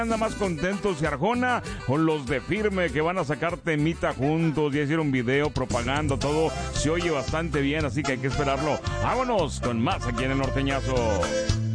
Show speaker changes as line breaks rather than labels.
anda más contentos si Arjona o los de Firme, que van a sacar temita juntos? Ya hicieron video, propaganda, todo se oye bastante bien, así que hay que esperarlo. Vámonos con más aquí en el Norteñazo.